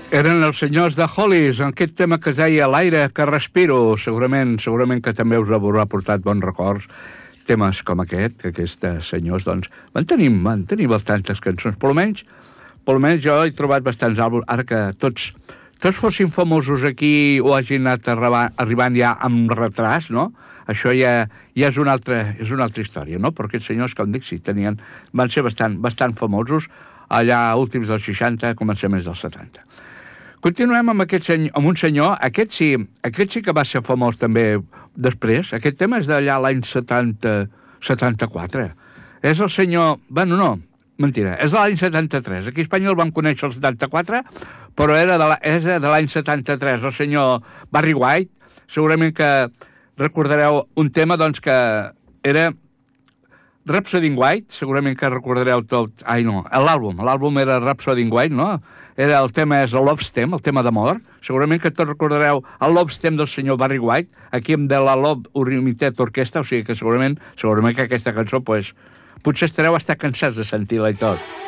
Eren els senyors de Hollies, en aquest tema que es deia L'aire que respiro. Segurament que també us haurà portat bons records. Temes com aquest, que aquests senyors, doncs, van tenir bastantes cançons. Per almenys jo he trobat bastants àlbums. Ara que tots fossin famosos aquí o hagin anat arribant ja amb retras, no? Això ja és una altra història, no? Però aquests senyors, com dic, sí, van ser bastant famosos allà últims dels 60, començaments dels 70. Continuem amb un senyor, aquest sí que va ser famós també després. Aquest tema és d'allà l'any 74. És el senyor... Bueno, no, mentira, és de l'any 73. Aquí a Espanya el vam conèixer el 74, però és de l'any 73. El senyor Barry White, segurament que recordareu un tema, doncs, que era Rhapsody in White, segurament que recordareu tot... Ai, no, l'àlbum era Rhapsody in White, no? El tema és el Love Stem, el tema d'amor. Segurament que tots recordareu el Love Stem del senyor Barry White, aquí amb de la Love Unlimited Orquestra, o sigui que segurament que aquesta cançó, pues, potser estareu estar cansats de sentir-la i tot.